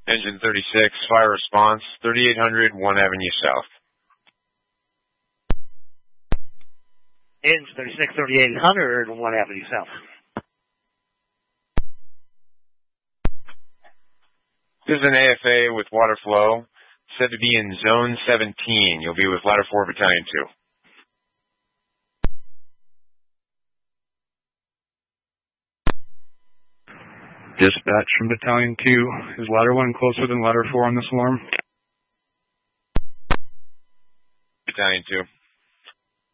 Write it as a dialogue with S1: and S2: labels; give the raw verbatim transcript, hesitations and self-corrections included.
S1: Engine thirty-six, fire response, thirty-eight hundred, one Avenue South.
S2: Engine thirty-six, thirty-eight hundred, one Avenue South.
S1: This is an A F A with water flow, said to be in Zone seventeen. You'll be with Ladder four, Battalion two.
S3: Dispatch from Battalion two. Is Ladder one closer than Ladder four on this alarm?
S1: Battalion two.